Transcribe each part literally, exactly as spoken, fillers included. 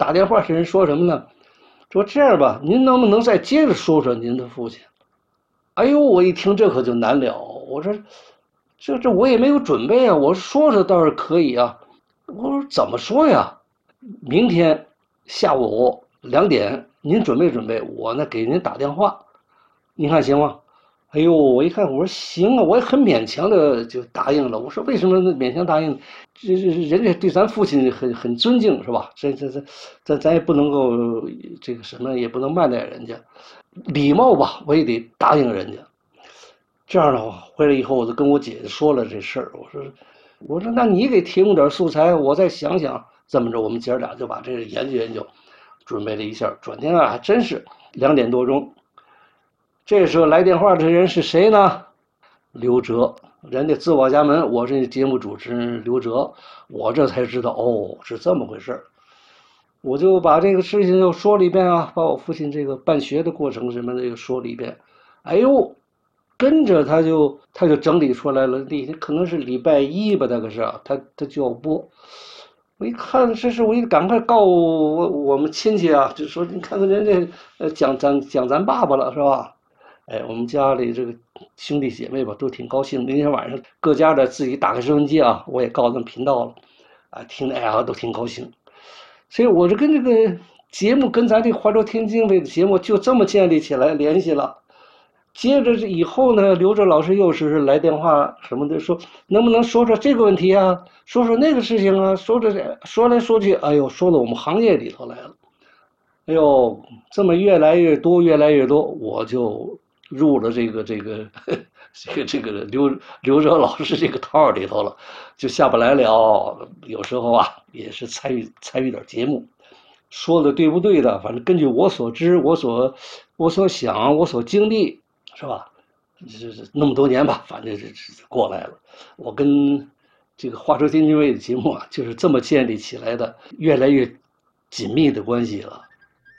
打电话给人说什么呢？说这样吧，您能不能再接着说说您的父亲？哎呦，我一听这可就难了，我说这这我也没有准备啊，我说说倒是可以啊，我说怎么说呀？明天下午两点您准备准备，我呢给您打电话，您看行吗？哎呦，我一看我说行啊，我也很勉强的就答应了。我说为什么勉强答应？这这人家对咱父亲很很尊敬是吧？这这这咱咱也不能够这个什么也不能慢待人家，礼貌吧我也得答应人家。这样的话回来以后我就跟我姐姐说了这事儿，我说我说那你给提供点素材，我再想想。这么着我们姐俩就把这个研究研究，准备了一下。转天啊还真是两点多钟，这时候来电话的人是谁呢？刘哲，人家自报家门，我是节目主持人刘哲，我这才知道哦是这么回事。我就把这个事情又说了一遍啊，把我父亲这个办学的过程什么的又说了一遍。哎呦，跟着他就他就整理出来了，那天可能是礼拜一吧，那个是啊，他他就要播。我一看这是，我一赶快告我我们亲戚啊，就说你看看人家呃讲咱讲咱爸爸了是吧？哎，我们家里这个兄弟姐妹吧都挺高兴。那天晚上各家的自己打开收音机啊，我也告诉他们频道了，啊，听的哎呀都挺高兴。所以我就跟这个节目跟咱这华州天津卫的节目就这么建立起来联系了。接着以后呢，刘哲老师又是来电话什么的，说能不能说说这个问题啊，说说那个事情啊，说着说来说去，哎呦，说到我们行业里头来了。哎呦，这么越来越多，越来越多，我就入了这个这个这个这个刘刘哲老师这个套里头了，就下不来了。有时候啊，也是参与参与点节目，说的对不对的，反正根据我所知，我所我所想，我所经历。是吧？这这那么多年吧，反正是过来了。我跟这个华州天津卫的节目啊，就是这么建立起来的，越来越紧密的关系了。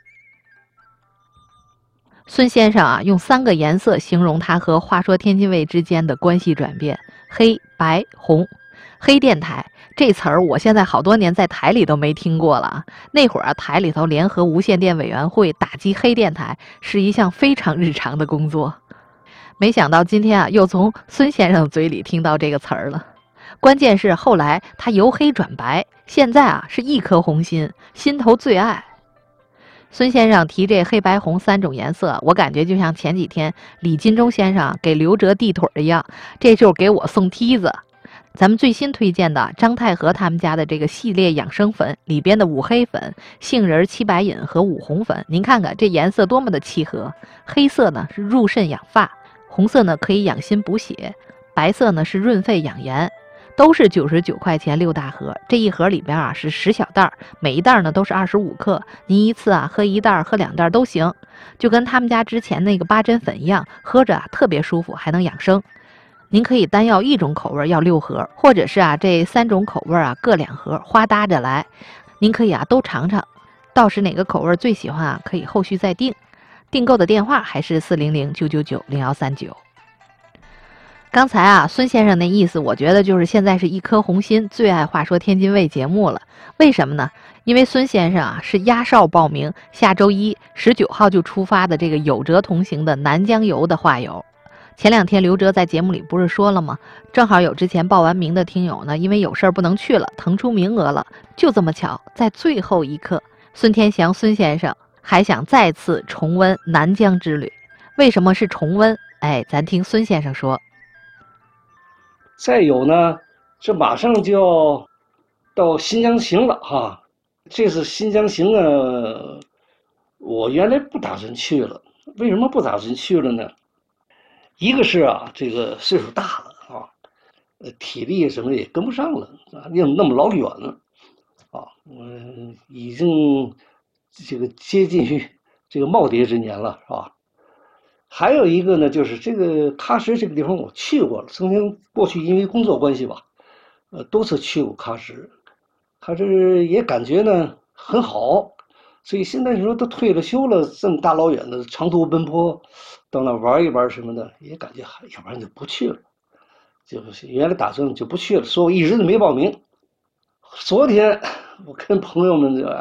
孙先生啊，用三个颜色形容他和话说天津卫之间的关系转变：黑、白、红。黑电台这词儿，我现在好多年在台里都没听过了啊。那会儿啊，台里头联合无线电委员会打击黑电台，是一项非常日常的工作。没想到今天啊，又从孙先生嘴里听到这个词儿了。关键是后来他由黑转白，现在啊是一颗红心，心头最爱。孙先生提这黑白红三种颜色，我感觉就像前几天李金忠先生给刘哲递腿一样，这就是给我送梯子。咱们最新推荐的张太和他们家的这个系列养生粉里边的五黑粉、杏仁七白饮和五红粉，您看看这颜色多么的契合。黑色呢是入肾养发，红色呢可以养心补血，白色呢是润肺养颜，都是九十九块钱六大盒。这一盒里边啊是十小袋，每一袋呢都是二十五克，您一次啊喝一袋喝两袋都行，就跟他们家之前那个八珍粉一样，喝着啊特别舒服，还能养生。您可以单要一种口味要六盒，或者是啊这三种口味啊各两盒，花搭着来。您可以啊都尝尝，到时哪个口味最喜欢啊可以后续再订。订购的电话还是四零零九九九零幺三九。刚才啊孙先生那意思，我觉得就是现在是一颗红心，最爱话说天津卫节目了。为什么呢？因为孙先生啊是压哨报名下周一十九号就出发的这个有辙同行的南疆游的话友。前两天刘哲在节目里不是说了吗？正好有之前报完名的听友呢，因为有事儿不能去了，腾出名额了。就这么巧，在最后一刻，孙天祥孙先生还想再次重温南疆之旅。为什么是重温？哎，咱听孙先生说。 再有呢，这马上就要到新疆行了哈。这次新疆行呢，我原来不打算去了。为什么不打算去了呢？一个是啊，这个岁数大了啊，呃，体力什么也跟不上了啊，那那么老远了啊，我已经这个接近于这个耄耋之年了，是吧？还有一个呢，就是这个喀什这个地方我去过了，曾经过去因为工作关系吧，呃，多次去过喀什，喀什也感觉呢很好。所以现在你说都退了休了，这么大老远的长途奔波，到那玩一玩什么的，也感觉要不然就不去了。就是原来打算就不去了，所以我一直都没报名。昨天我跟朋友们